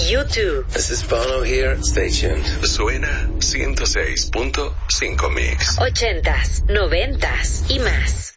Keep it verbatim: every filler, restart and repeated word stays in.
U two. This is Bono here. Stay tuned. Suena ciento seis punto cinco Mix. Ochentas, noventas y más.